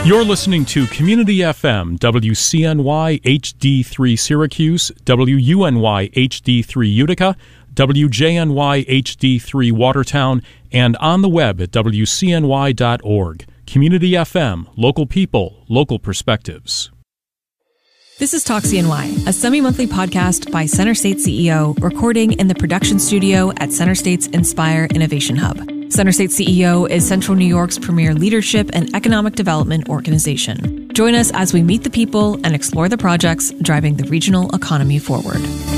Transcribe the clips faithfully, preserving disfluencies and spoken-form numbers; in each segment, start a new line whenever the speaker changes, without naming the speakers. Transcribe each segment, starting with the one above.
You're listening to Community F M, W C N Y H D three Syracuse, W U N Y H D three Utica, W J N Y H D three Watertown, and on the web at W C N Y dot org. Community F M, local people, local perspectives.
This is Talk C N Y, a semi-monthly podcast by Center State C E O, recording in the production studio at Center State's Inspire Innovation Hub. Center State C E O is Central New York's premier leadership and economic development organization. Join us as we meet the people and explore the projects driving the regional economy forward.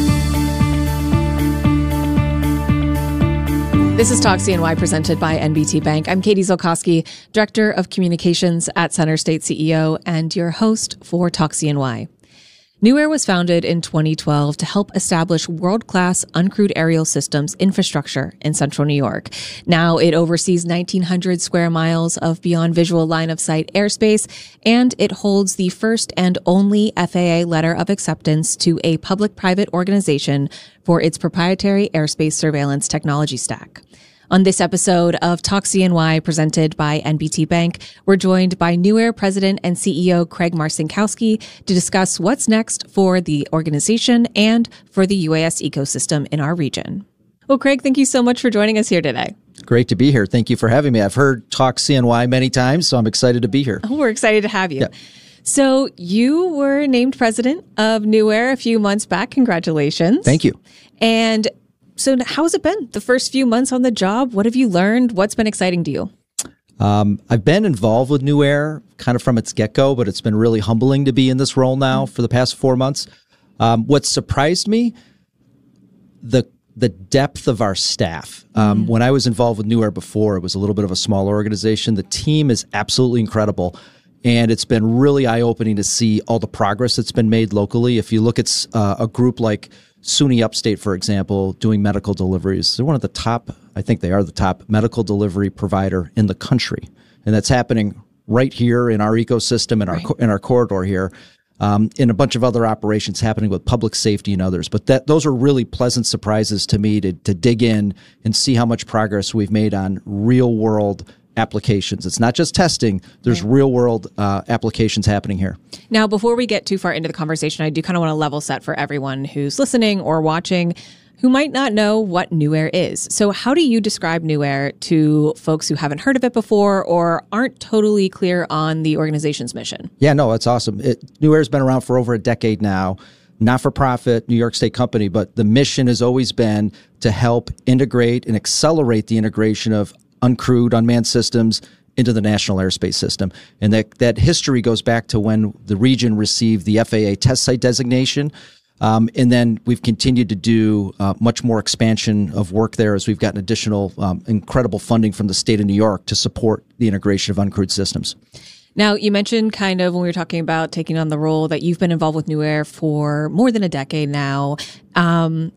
This is Talk C N Y presented by N B T Bank. I'm Katie Zolkowski, Director of Communications at Center State C E O and your host for Talk C N Y. Nuaire was founded in twenty twelve to help establish world-class uncrewed aerial systems infrastructure in central New York. Now it oversees nineteen hundred square miles of beyond visual line of sight airspace, and it holds the first and only F A A letter of acceptance to a public-private organization for its proprietary airspace surveillance technology stack. On this episode of Talk C N Y presented by N B T Bank, we're joined by Nuaire President and C E O Craig Marcinkowski to discuss what's next for the organization and for the U A S ecosystem in our region. Well, Craig, thank you so much for joining us here today.
Great to be here. Thank you for having me. I've heard Talk C N Y many times, so I'm excited to be here.
Oh, we're excited to have you.
Yeah.
So you were named president of Nuaire a few months back. Congratulations.
Thank you.
And so how's it been the first few months on the job? What have you learned? What's been exciting to you?
Um, I've been involved with Nuaire kind of from its get-go, but it's been really humbling to be in this role now mm-hmm. for the past four months. Um, what surprised me, the the depth of our staff. Um, mm-hmm. When I was involved with Nuaire before, it was a little bit of a smaller organization. The team is absolutely incredible. And it's been really eye-opening to see all the progress that's been made locally. If you look at uh, a group like SUNY Upstate, for example, doing medical deliveries, they're one of the top, I think they are the top medical delivery provider in the country. And that's happening right here in our ecosystem, in our, right. in our corridor here, um, in a bunch of other operations happening with public safety and others. But that those are really pleasant surprises to me to, to dig in and see how much progress we've made on real-world applications. It's not just testing. There's right. real world uh, applications happening here.
Now, before we get too far into the conversation, I do kind of want to level set for everyone who's listening or watching who might not know what Nuaire is. So how do you describe Nuaire to folks who haven't heard of it before or aren't totally clear on the organization's mission?
Yeah, no, that's awesome. It, Nuaire's been around for over a decade now. Not-for-profit New York State company, but the mission has always been to help integrate and accelerate the integration of uncrewed, unmanned systems into the national airspace system. And that, that history goes back to when the region received the F A A test site designation. Um, and then we've continued to do uh, much more expansion of work there as we've gotten additional um, incredible funding from the state of New York to support the integration of uncrewed systems.
Now, you mentioned kind of when we were talking about taking on the role that you've been involved with Nuaire for more than a decade now. Um,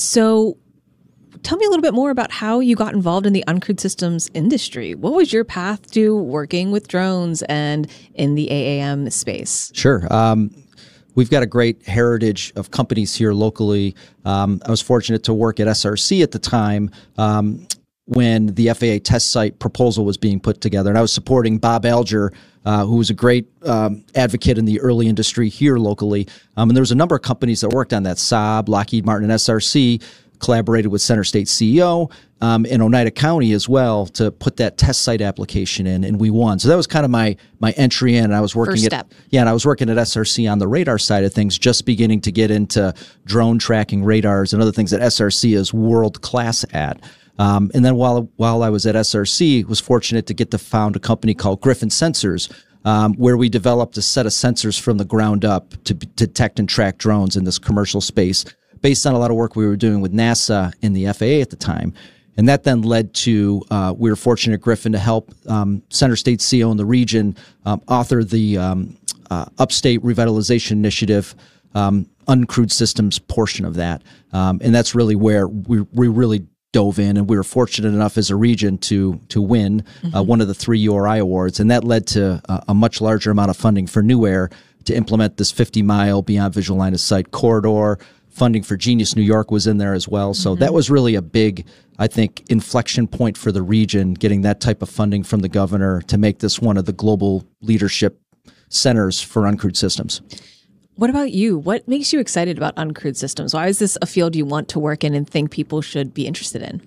so tell me a little bit more about how you got involved in the uncrewed systems industry. What was your path to working with drones and in the A A M space?
Sure. Um, we've got a great heritage of companies here locally. Um, I was fortunate to work at S R C at the time um, when the F A A test site proposal was being put together. And I was supporting Bob Alger, uh, who was a great um, advocate in the early industry here locally. Um, and there was a number of companies that worked on that. Saab, Lockheed Martin, and S R C collaborated with Center State C E O um, and Oneida County as well to put that test site application in, and we won. So that was kind of my my entry in. And I was working
First
at
step.
yeah, and I was working at S R C on the radar side of things, just beginning to get into drone tracking radars and other things that S R C is world class at. Um, and then while while I was at S R C, was fortunate to get to found a company called Griffin Sensors, um, where we developed a set of sensors from the ground up to b- detect and track drones in this commercial space, based on a lot of work we were doing with NASA and the F A A at the time. And that then led to, uh, we were fortunate at Griffin to help um, Center State C E O in the region um, author the um, uh, Upstate Revitalization Initiative, um, uncrewed systems portion of that. Um, and that's really where we, we really dove in, and we were fortunate enough as a region to to win mm-hmm. uh, one of the three U R I awards. And that led to uh, a much larger amount of funding for Nuaire to implement this fifty mile beyond visual line of sight corridor, funding for Genius New York was in there as well. So mm-hmm. that was really a big, I think, inflection point for the region, getting that type of funding from the governor to make this one of the global leadership centers for uncrewed systems.
What about you? What makes you excited about uncrewed systems? Why is this a field you want to work in and think people should be interested in?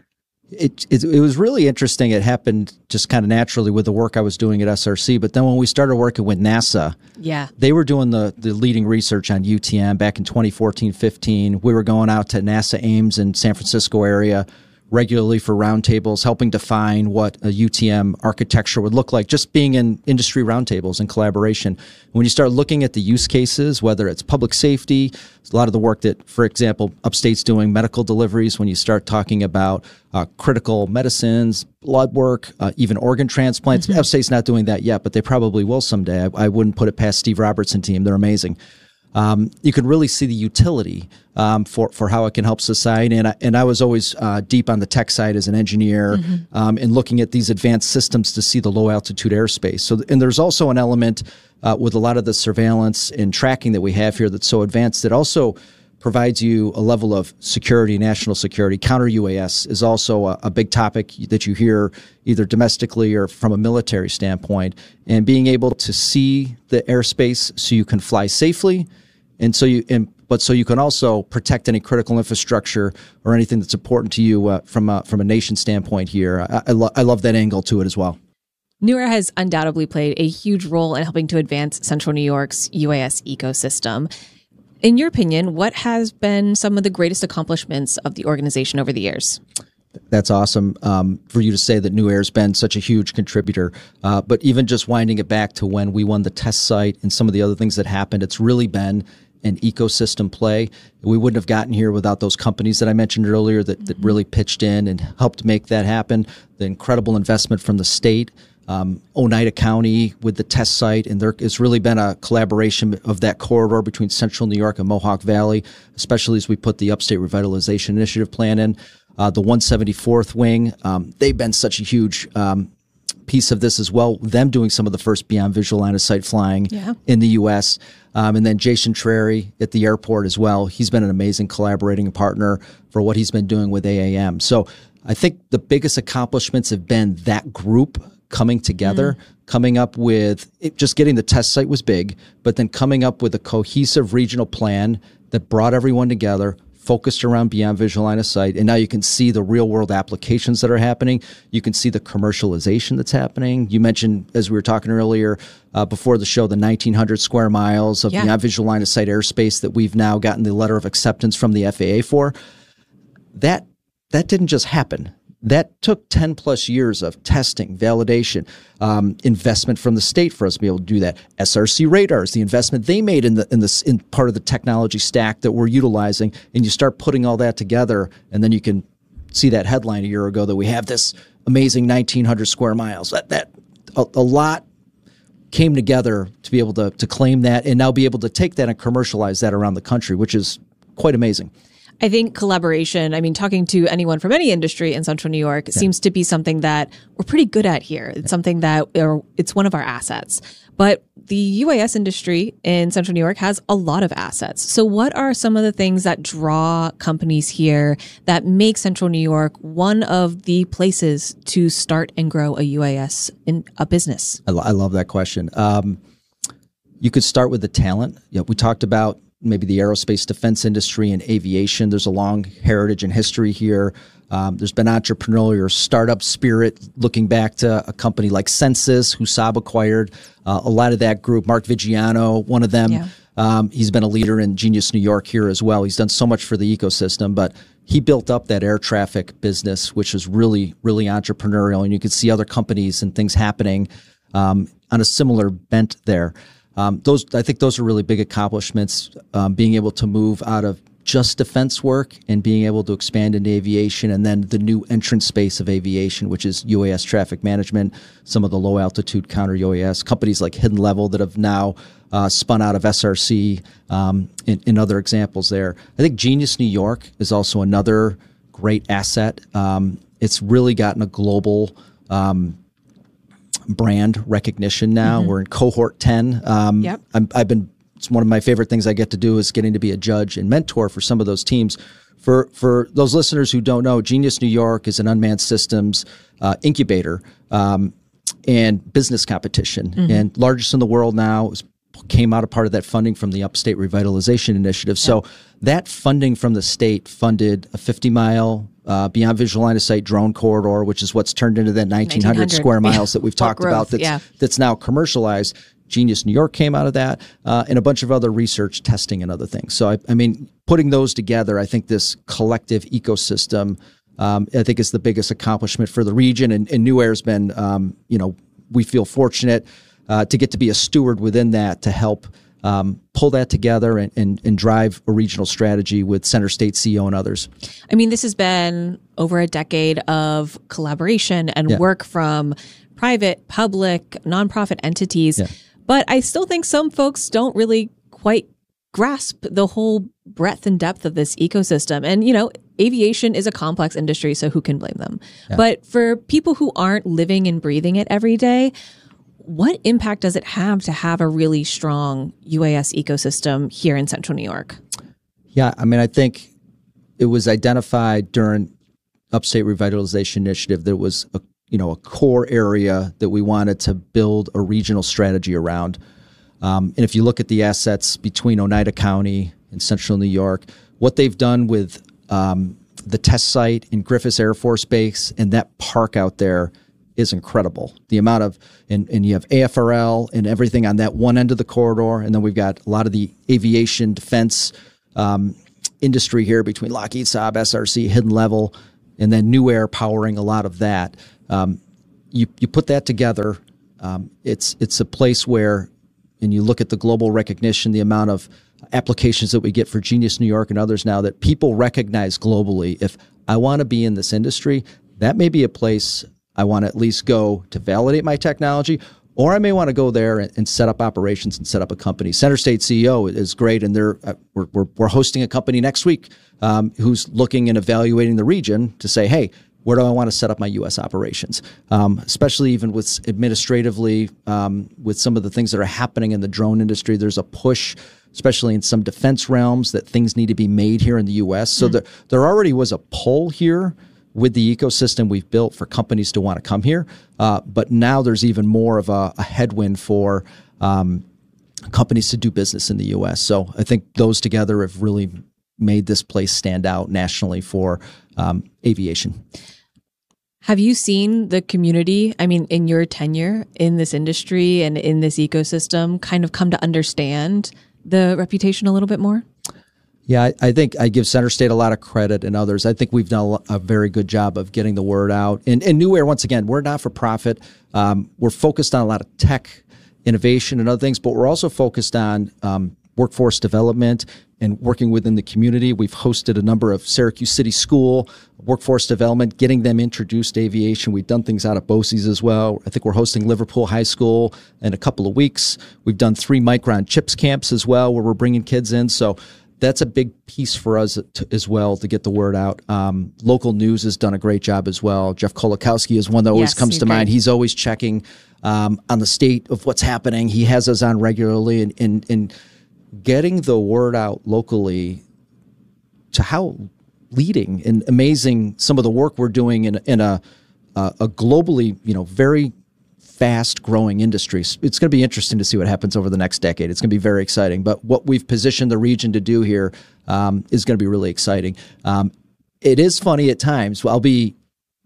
It, it, it was really interesting. It happened just kind of naturally with the work I was doing at S R C. But then when we started working with NASA,
yeah,
they were doing the, the leading research on U T M back in twenty fourteen, fifteen. We were going out to NASA Ames in San Francisco area regularly for roundtables, helping define what a U T M architecture would look like, just being in industry roundtables and collaboration. When you start looking at the use cases, whether it's public safety, a lot of the work that, for example, Upstate's doing medical deliveries, when you start talking about uh, critical medicines, blood work, uh, even organ transplants. Mm-hmm. Upstate's not doing that yet, but they probably will someday. I, I wouldn't put it past Steve Robertson team. They're amazing. Um, you can really see the utility um, for for how it can help society. And I, and I was always uh, deep on the tech side as an engineer, mm-hmm. um, and looking at these advanced systems to see the low altitude airspace. So, and there's also an element uh, with a lot of the surveillance and tracking that we have here that's so advanced that also provides you a level of security, national security. Counter U A S is also a, a big topic that you hear either domestically or from a military standpoint. And being able to see the airspace so you can fly safely. And so you, and, but so you can also protect any critical infrastructure or anything that's important to you uh, from a, from a nation standpoint here. I, I, lo- I love that angle to it as well.
New Air has undoubtedly played a huge role in helping to advance Central New York's U A S ecosystem. In your opinion, what has been some of the greatest accomplishments of the organization over the years?
That's awesome um, for you to say that New Air's been such a huge contributor. Uh, but even just winding it back to when we won the test site and some of the other things that happened, it's really been an ecosystem play. We wouldn't have gotten here without those companies that I mentioned earlier that, mm-hmm. that really pitched in and helped make that happen. The incredible investment from the state, um, Oneida County with the test site, and there has really been a collaboration of that corridor between Central New York and Mohawk Valley, especially as we put the Upstate Revitalization Initiative plan in. Uh, the one seventy-fourth Wing, um, they've been such a huge um, piece of this as well, them doing some of the first beyond visual line of sight flying yeah. in the U S Um, and then Jason Trary at the airport as well. He's been an amazing collaborating partner for what he's been doing with A A M. So I think the biggest accomplishments have been that group coming together, mm. coming up with it, just getting the test site was big, but then coming up with a cohesive regional plan that brought everyone together, focused around beyond visual line of sight. And now you can see the real world applications that are happening. You can see the commercialization that's happening. You mentioned, as we were talking earlier, uh, before the show, the nineteen hundred square miles of yeah. beyond visual line of sight airspace that we've now gotten the letter of acceptance from the F A A for. That, that didn't just happen. That took ten plus years of testing, validation, um, investment from the state for us to be able to do that. S R C radars, the investment they made in the in this in part of the technology stack that we're utilizing, and you start putting all that together, and then you can see that headline a year ago that we have this amazing nineteen hundred square miles. That that a, a lot came together to be able to to claim that, and now be able to take that and commercialize that around the country, which is quite amazing.
I think collaboration, I mean, talking to anyone from any industry in Central New York yeah. seems to be something that we're pretty good at here. It's yeah. something that are, it's one of our assets. But the U A S industry in Central New York has a lot of assets. So what are some of the things that draw companies here that make Central New York one of the places to start and grow a U A S in a business?
I, lo- I love that question. Um, you could start with the talent. Yeah, we talked about maybe the aerospace defense industry and aviation. There's a long heritage and history here. Um, there's been entrepreneurial startup spirit looking back to a company like Census, who Saab acquired. Uh, a lot of that group, Mark Vigiano, one of them, yeah. um, he's been a leader in Genius New York here as well. He's done so much for the ecosystem, but he built up that air traffic business, which is really, really entrepreneurial. And you can see other companies and things happening um, on a similar bent there. Um, those, I think those are really big accomplishments, um, being able to move out of just defense work and being able to expand into aviation, and then the new entrance space of aviation, which is U A S traffic management, some of the low altitude counter U A S, companies like Hidden Level that have now uh, spun out of S R C, um, and, and other examples there. I think Genius New York is also another great asset. Um, it's really gotten a global um brand recognition now. Mm-hmm. We're in cohort ten. Um,
yep.
I'm, I've been it's one of my favorite things I get to do is getting to be a judge and mentor for some of those teams. For for those listeners who don't know, Genius New York is an unmanned systems uh, incubator um, and business competition, mm-hmm. and largest in the world now. It was, came out of part of that funding from the Upstate Revitalization Initiative. So yeah. that funding from the state funded a fifty mile uh, beyond visual line of sight drone corridor, which is what's turned into that nineteen hundred square miles that we've talked
growth,
about. That's
yeah.
that's now commercialized. Genius New York came out of that, uh, and a bunch of other research, testing, and other things. So, I, I mean, putting those together, I think this collective ecosystem, um, I think is the biggest accomplishment for the region. And, and New Air's been, um, you know, we feel fortunate uh, to get to be a steward within that to help um, pull that together and, and, and drive a regional strategy with Center State C E O and others.
I mean, this has been over a decade of collaboration and yeah. work from private, public, nonprofit entities. Yeah. But I still think some folks don't really quite grasp the whole breadth and depth of this ecosystem. And, you know, aviation is a complex industry, so who can blame them? Yeah. But for people who aren't living and breathing it every day, what impact does it have to have a really strong U A S ecosystem here in Central New York?
Yeah, I mean, I think it was identified during Upstate Revitalization Initiative there was a you know, a core area that we wanted to build a regional strategy around. Um, and if you look at the assets between Oneida County and Central New York, what they've done with um, the test site in Griffiths Air Force Base and that park out there is incredible. The amount of, and, and you have A F R L and everything on that one end of the corridor, and then we've got a lot of the aviation defense um, industry here between Lockheed, Saab, S R C, Hidden Level, and then New Air powering a lot of that. Um, you you put that together, um, it's it's a place where, and you look at the global recognition, the amount of applications that we get for Genius New York and others now that people recognize globally. If I want to be in this industry, that may be a place I want to at least go to validate my technology, or I may want to go there and, and set up operations and set up a company. Center State C E O is great, and they're uh, we're, we're we're hosting a company next week um, who's looking and evaluating the region to say, hey, where do I want to set up my U S operations? Um, especially even with administratively, um, with some of the things that are happening in the drone industry, there's a push, especially in some defense realms, that things need to be made here in the U S. So mm. there, there already was a pull here with the ecosystem we've built for companies to want to come here. Uh, but now there's even more of a, a headwind for um, companies to do business in the U S. So I think those together have really made this place stand out nationally for um, aviation.
Have you seen the community, I mean, in your tenure in this industry and in this ecosystem, kind of come to understand the reputation a little bit more?
Yeah, I, I think I give Center State a lot of credit and others. I think we've done a, a very good job of getting the word out. And, and New Air, once again, we're not for profit. Um, we're focused on a lot of tech innovation and other things, but we're also focused on um, workforce development and working within the community. We've hosted a number of Syracuse City School workforce development, getting them introduced to aviation. We've done things out at BOCES as well. I think we're hosting Liverpool High School in a couple of weeks. We've done three Micron CHIPS camps as well, where we're bringing kids in. So that's a big piece for us to, as well, to get the word out. Um, local news has done a great job as well. Jeff Kolakowski is one that always yes, comes to great. mind. He's always checking um, on the state of what's happening. He has us on regularly, and, and, and getting the word out locally to how leading and amazing some of the work we're doing in, in a, uh, a globally, you know, very fast growing industry. It's going to be interesting to see what happens over the next decade. It's going to be very exciting. But what we've positioned the region to do here um, is going to be really exciting. Um, it is funny at times. I'll be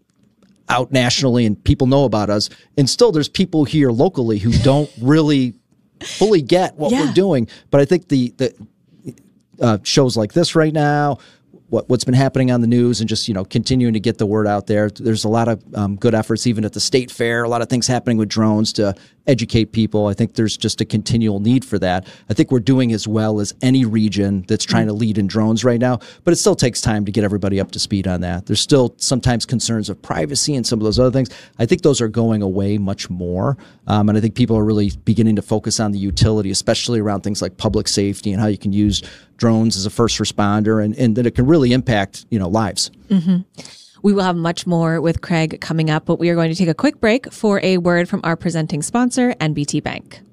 out nationally and people know about us, and still there's people here locally who don't really fully get what yeah. we're doing. But I think the the uh, shows like this right now, what, what's been happening on the news, and just, you know, continuing to get the word out there. There's a lot of um, good efforts, even at the state fair, a lot of things happening with drones to educate people. I think there's just a continual need for that. I think we're doing as well as any region that's trying to lead in drones right now, but it still takes time to get everybody up to speed on that. There's still sometimes concerns of privacy and some of those other things. I think those are going away much more, um, and I think people are really beginning to focus on the utility, especially around things like public safety and how you can use drones as a first responder, and, and that it can really impact, you know, lives.
Mm-hmm. We will have much more with Craig coming up, but we are going to take a quick break for a word from our presenting sponsor, N B T Bank.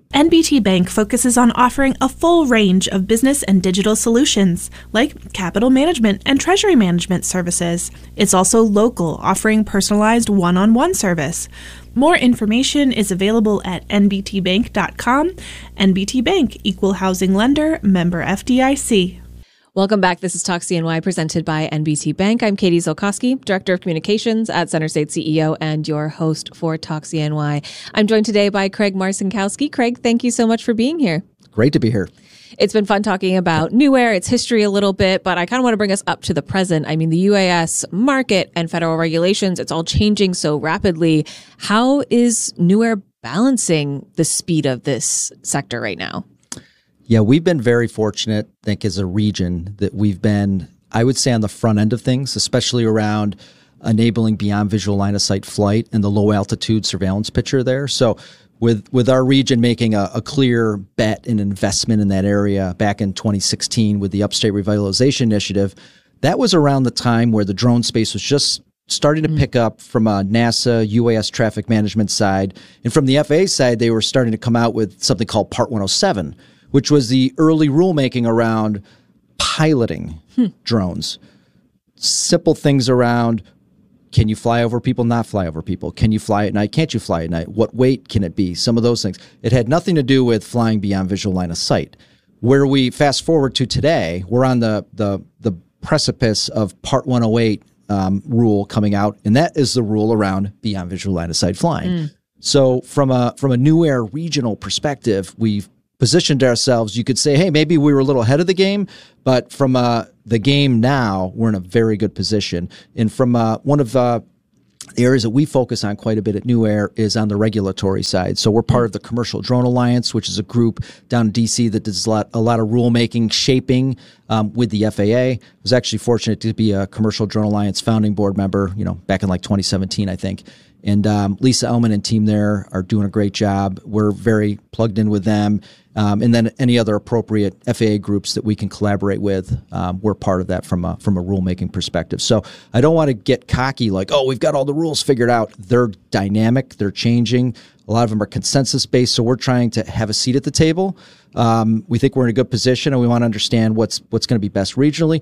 N B T Bank focuses on offering a full range of business and digital solutions, like capital management and treasury management services. It's also local, offering personalized one-on-one service. More information is available at N B T bank dot com. N B T Bank, Equal Housing Lender, member F D I C.
Welcome back. This is Talk C N Y presented by N B T Bank. I'm Katie Zolkowski, Director of Communications at Center State C E O and your host for Talk C N Y. I'm joined today by Craig Marcinkowski. Craig, thank you so much for being here.
Great to be here.
It's been fun talking about Nuaire, its history a little bit, but I kind of want to bring us up to the present. I mean, the U A S market and federal regulations, it's all changing so rapidly. How is Nuaire balancing the speed of this sector right now?
Yeah, we've been very fortunate, I think, as a region that we've been, I would say, on the front end of things, especially around enabling beyond visual line of sight flight and the low altitude surveillance picture there. So with with our region making a, a clear bet and investment in that area back in twenty sixteen with the Upstate Revitalization Initiative, that was around the time where the drone space was just starting to pick up from a NASA, U A S traffic management side. And from the F A A side, they were starting to come out with something called Part one oh seven, which was the early rulemaking around piloting hmm. drones. Simple things around, can you fly over people, not fly over people? Can you fly at night? Can't you fly at night? What weight can it be? Some of those things. It had nothing to do with flying beyond visual line of sight. Where we fast forward to today, we're on the the, the precipice of Part one oh eight um, rule coming out, and that is the rule around beyond visual line of sight flying. Mm. So from a from a Nuaire regional perspective, we've positioned ourselves, you could say, hey, maybe we were a little ahead of the game, but from uh, the game now, we're in a very good position. And from uh, one of uh, the areas that we focus on quite a bit at Nuaire is on the regulatory side. So we're part of the Commercial Drone Alliance, which is a group down in D C that does a lot, a lot of rulemaking, shaping um, with the F A A. I was actually fortunate to be a Commercial Drone Alliance founding board member, you know, back in like twenty seventeen, I think. And um, Lisa Ellman and team there are doing a great job. We're very plugged in with them. Um, and then any other appropriate F A A groups that we can collaborate with, um, we're part of that from a, from a rulemaking perspective. So I don't want to get cocky like, oh, we've got all the rules figured out. They're dynamic. They're changing. A lot of them are consensus-based, so we're trying to have a seat at the table. Um, we think we're in a good position, and we want to understand what's what's going to be best regionally.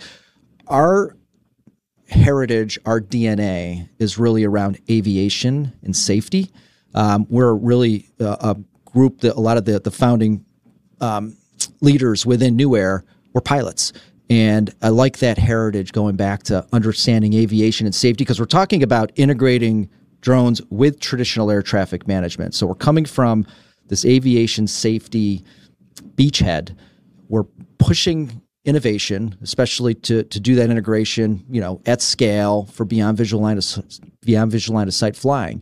Our heritage, our D N A is really around aviation and safety. Um, we're really uh, a group that a lot of the, the founding Um, leaders within Nuaire were pilots. And I like that heritage going back to understanding aviation and safety, because we're talking about integrating drones with traditional air traffic management. So we're coming from this aviation safety beachhead. We're pushing innovation, especially to to do that integration, you know, at scale for beyond visual line of beyond visual line of sight flying.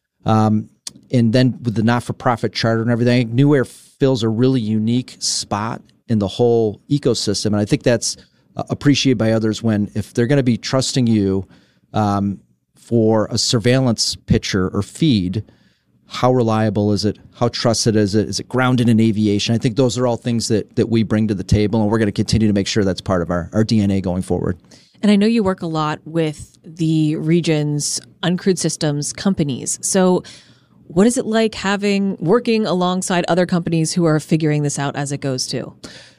Um, and then with the not-for-profit charter and everything, Nuaire fills a really unique spot in the whole ecosystem. And I think that's uh, appreciated by others when, if they're going to be trusting you um, for a surveillance picture or feed, how reliable is it? How trusted is it? Is it grounded in aviation? I think those are all things that, that we bring to the table, and we're going to continue to make sure that's part of our, our D N A going forward.
And I know you work a lot with the region's uncrewed systems companies. So what is it like having working alongside other companies who are figuring this out as it goes too?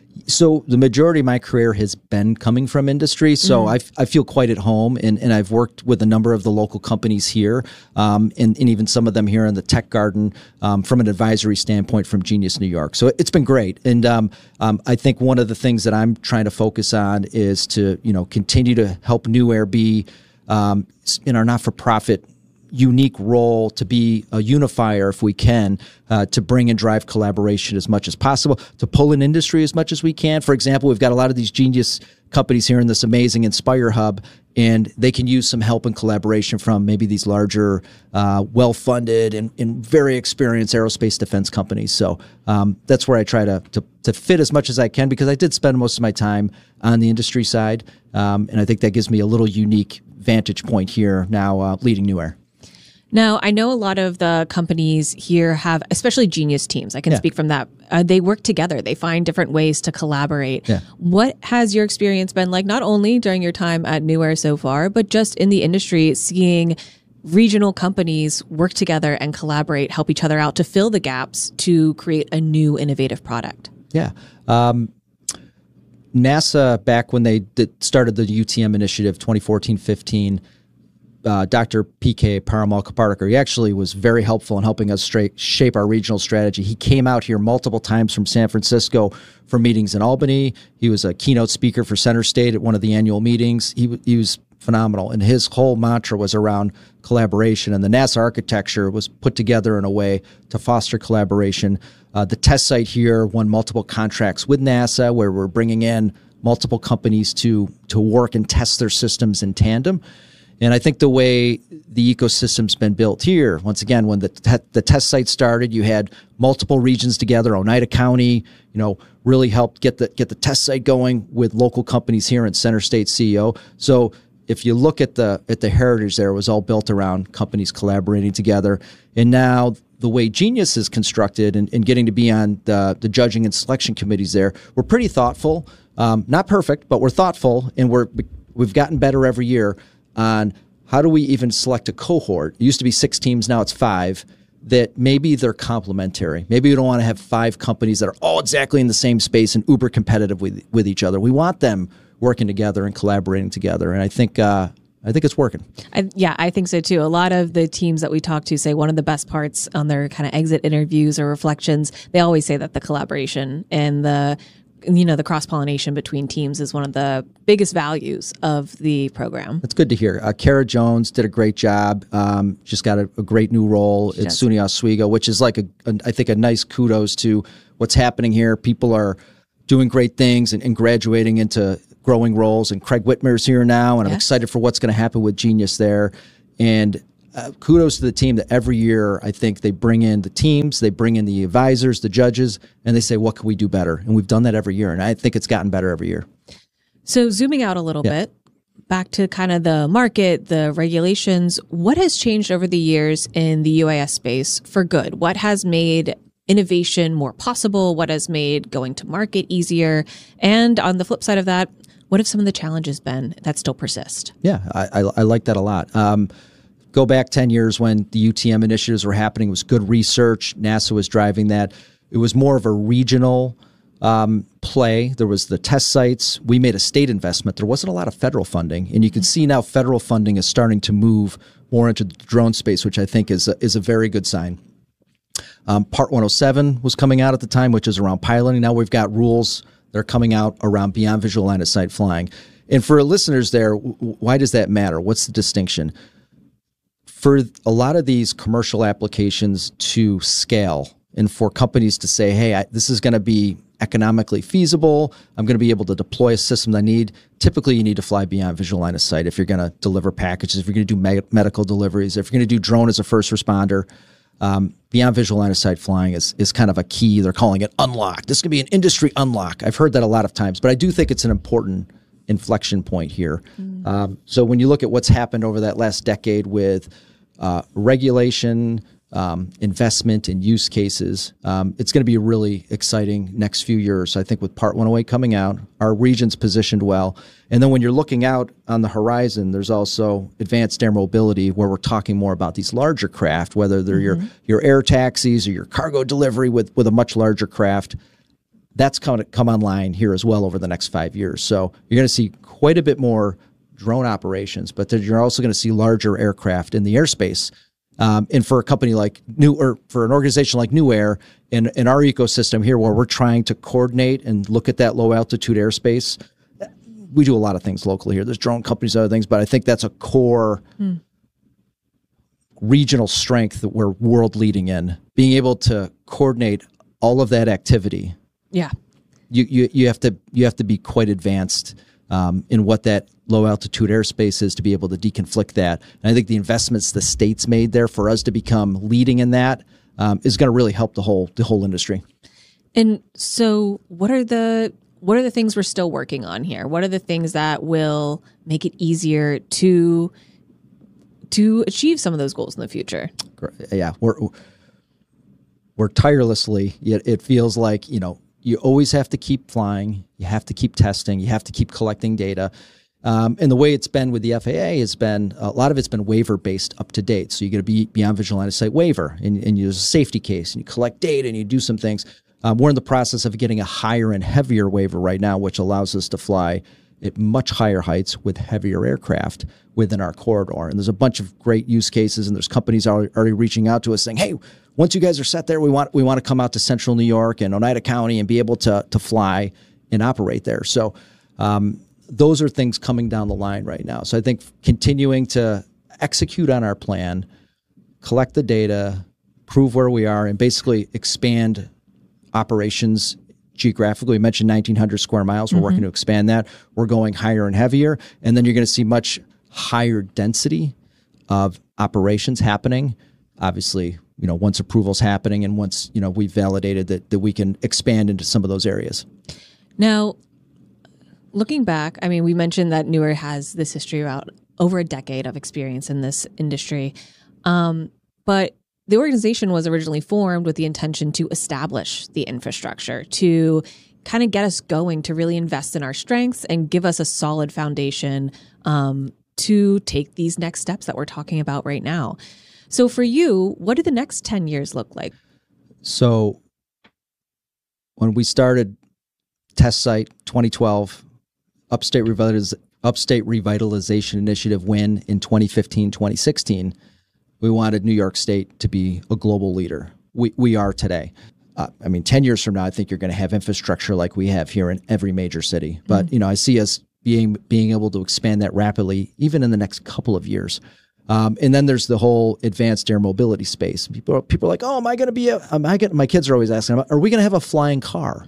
So the majority of my career has been coming from industry. So mm-hmm. I, I feel quite at home, and, and I've worked with a number of the local companies here, um, and, and even some of them here in the Tech Garden um, from an advisory standpoint from Genius New York. So it's been great. And um, um, I think one of the things that I'm trying to focus on is to, you know, continue to help Nuaire be um, in our not-for-profit unique role to be a unifier, if we can, uh, to bring and drive collaboration as much as possible, to pull in industry as much as we can. For example, we've got a lot of these genius companies here in this amazing Inspire Hub, and they can use some help and collaboration from maybe these larger, uh, well-funded and, and very experienced aerospace defense companies. So um, that's where I try to, to to fit as much as I can, because I did spend most of my time on the industry side, um, and I think that gives me a little unique vantage point here now uh, leading Nuaire.
Now, I know a lot of the companies here have, especially genius teams. I can yeah. speak from that. Uh, they work together. They find different ways to collaborate. Yeah. What has your experience been like, not only during your time at Nuaire so far, but just in the industry, seeing regional companies work together and collaborate, help each other out to fill the gaps to create a new innovative product.
Yeah. Um, NASA, back when they did, started the U T M initiative, twenty fourteen fifteen, uh, Doctor P K Parimal Kaparkar, he actually was very helpful in helping us straight, shape our regional strategy. He came out here multiple times from San Francisco for meetings in Albany. He was a keynote speaker for Center State at one of the annual meetings. He, he was phenomenal. And his whole mantra was around collaboration. And the NASA architecture was put together in a way to foster collaboration. Uh, the test site here won multiple contracts with NASA where we're bringing in multiple companies to, to work and test their systems in tandem. And I think the way the ecosystem's been built here, once again, when the te- the test site started, you had multiple regions together. Oneida County, you know, really helped get the get the test site going with local companies here in Center State C E O. So if you look at the at the heritage there, it was all built around companies collaborating together. And now the way Genius is constructed and, and getting to be on the, the judging and selection committees there, we're pretty thoughtful. Um, not perfect, but we're thoughtful, and we're we've gotten better every year on how do we even select a cohort. It used to be six teams, now it's five, that maybe they're complementary. Maybe we don't want to have five companies that are all exactly in the same space and uber competitive with with each other. We want them working together and collaborating together. And I think uh, I think it's working.
I, yeah, I think so too. A lot of the teams that we talk to say one of the best parts on their kind of exit interviews or reflections, they always say that the collaboration and the you know the cross-pollination between teams is one of the biggest values of the program.
That's good to hear. Uh, Kara Jones did a great job. Um, she's got a, a great new role at SUNY Oswego, which is like a, a I think a nice kudos to what's happening here. People are doing great things and, and graduating into growing roles. And Craig Whitmer's here now, and I'm yes. excited for what's going to happen with Genius there. And uh, kudos to the team that every year I think they bring in the teams, they bring in the advisors, the judges, and they say, what can we do better? And we've done that every year, and I think it's gotten better every year.
So zooming out a little yeah. bit, back to kind of the market, the regulations, what has changed over the years in the U A S space for good? What has made innovation more possible? What has made going to market easier? And on the flip side of that, what have some of the challenges been that still persist?
Yeah, I, I, I like that a lot. Um, go back ten years when the U T M initiatives were happening. It was good research. NASA was driving that. It was more of a regional um, play. There was the test sites. We made a state investment. There wasn't a lot of federal funding. And you can see now federal funding is starting to move more into the drone space, which I think is a, is a very good sign. Um, Part one oh seven was coming out at the time, which is around piloting. Now we've got rules that are coming out around beyond visual line of sight flying. And for listeners there, why does that matter? What's the distinction? For a lot of these commercial applications to scale and for companies to say, hey, I, this is going to be economically feasible, I'm going to be able to deploy a system that I need, typically you need to fly beyond visual line of sight if you're going to deliver packages, if you're going to do me- medical deliveries, if you're going to do drone as a first responder. Um, beyond visual line of sight flying is, is kind of a key. They're calling it unlock. This could be an industry unlock. I've heard that a lot of times, but I do think it's an important inflection point here. Mm. Um, so when you look at what's happened over that last decade with uh, regulation, um, investment, and use cases, um, it's going to be a really exciting next few years. I think with Part one oh eight coming out, our region's positioned well. And then when you're looking out on the horizon, there's also advanced air mobility where we're talking more about these larger craft, whether they're mm-hmm. your, your air taxis or your cargo delivery with, with a much larger craft. That's come to come online here as well over the next five years. So you're going to see quite a bit more drone operations, but then you're also going to see larger aircraft in the airspace. Um, and for a company like New, or for an organization like New Air, in, in our ecosystem here, where we're trying to coordinate and look at that low altitude airspace, we do a lot of things locally here. There's drone companies, other things, but I think that's a core hmm. regional strength that we're world leading in. Being able to coordinate all of that activity.
Yeah,
you you you have to you have to be quite advanced um, in what that low altitude airspace is to be able to deconflict that. And I think the investments the state's made there for us to become leading in that um, is going to really help the whole the whole industry.
And so, what are the what are the things we're still working on here? What are the things that will make it easier to to achieve some of those goals in the future?
Yeah, we're we're tirelessly. Yet it feels like, you know, you always have to keep flying. You have to keep testing. You have to keep collecting data. Um, and the way it's been with the F A A has been, a lot of it's been waiver based up to date. So you get a be beyond visual line of sight waiver, and, and you use a safety case, and you collect data, and you do some things. Um, we're in the process of getting a higher and heavier waiver right now, which allows us to fly at much higher heights with heavier aircraft within our corridor. And there's a bunch of great use cases, and there's companies already reaching out to us saying, hey, once you guys are set there, we want we want to come out to central New York and Oneida County and be able to to fly and operate there. So um, those are things coming down the line right now. So I think continuing to execute on our plan, collect the data, prove where we are, and basically expand operations geographically. We mentioned nineteen hundred square miles. We're mm-hmm. working to expand that. We're going higher and heavier. And then you're going to see much higher density of operations happening. Obviously, you know, once approval's happening and once, you know, we've validated that, that we can expand into some of those areas.
Now, looking back, I mean, we mentioned that Newer has this history about over a decade of experience in this industry. Um, but the organization was originally formed with the intention to establish the infrastructure, to kind of get us going, to really invest in our strengths and give us a solid foundation um, to take these next steps that we're talking about right now. So for you, what do the next ten years look like?
So when we started Test Site twenty twelve, Upstate, Revitaliz- Upstate Revitalization Initiative win in twenty fifteen, twenty sixteen, we wanted New York State to be a global leader. We we are today. Uh, I mean, ten years from now, I think you're going to have infrastructure like we have here in every major city. But, mm-hmm. you know, I see us being being able to expand that rapidly, even in the next couple of years. Um, and then there's the whole advanced air mobility space. People, people are like, oh, am I going to be a, am I gonna, my kids are always asking, are we going to have a flying car?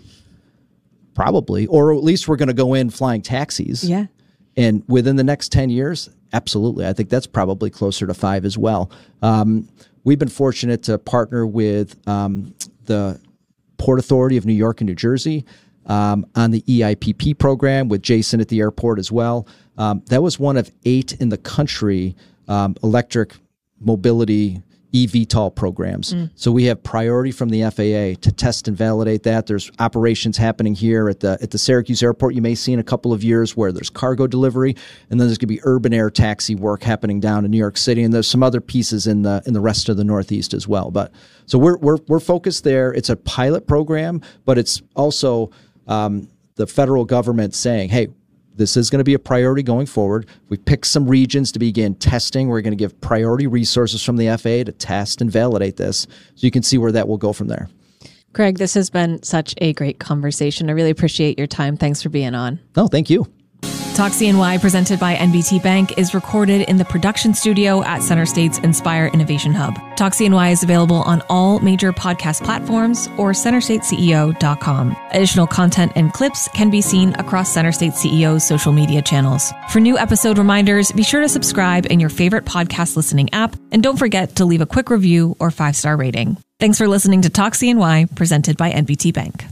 Probably. Or at least we're going to go in flying taxis.
Yeah.
And within the next ten years, absolutely. I think that's probably closer to five as well. Um, we've been fortunate to partner with um, the Port Authority of New York and New Jersey um, on the E I P P program with Jason at the airport as well. Um, that was one of eight in the country um, electric mobility E V TOL programs. Mm. So we have priority from the F A A to test and validate that. There's operations happening here at the at the Syracuse airport you may see in a couple of years where there's cargo delivery, and then there's going to be urban air taxi work happening down in New York City, and there's some other pieces in the in the rest of the Northeast as well. But so we're we're we're focused there. It's a pilot program, but it's also um, the federal government saying, hey, this is going to be a priority going forward. We picked some regions to begin testing. We're going to give priority resources from the F A A to test and validate this, so you can see where that will go from there.
Craig, this has been such a great conversation. I really appreciate your time. Thanks for being on.
No, thank you.
Talk C N Y, presented by N B T Bank, is recorded in the production studio at Center State's Inspire Innovation Hub. Talk C N Y is available on all major podcast platforms or center state C E O dot com. Additional content and clips can be seen across Center State C E O's social media channels. For new episode reminders, be sure to subscribe in your favorite podcast listening app, and don't forget to leave a quick review or five-star rating. Thanks for listening to Talk C N Y, presented by N B T Bank.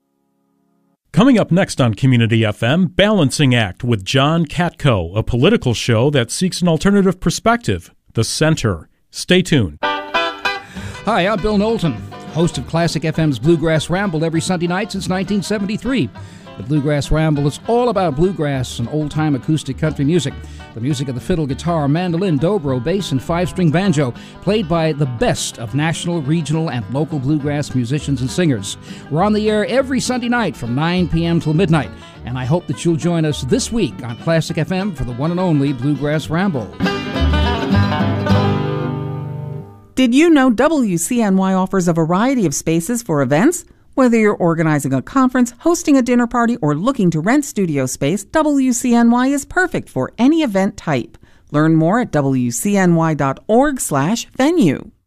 Coming up next on Community F M, Balancing Act with John Katko, a political show that seeks an alternative perspective. The Center. Stay tuned.
Hi, I'm Bill Knowlton, host of Classic F M's Bluegrass Ramble every Sunday night since nineteen seventy-three. The Bluegrass Ramble is all about bluegrass and old-time acoustic country music. The music of the fiddle, guitar, mandolin, dobro, bass, and five-string banjo, played by the best of national, regional, and local bluegrass musicians and singers. We're on the air every Sunday night from nine p.m. till midnight, and I hope that you'll join us this week on Classic F M for the one and only Bluegrass Ramble.
Did you know W C N Y offers a variety of spaces for events? Whether you're organizing a conference, hosting a dinner party, or looking to rent studio space, W C N Y is perfect for any event type. Learn more at W C N Y dot org slash venue.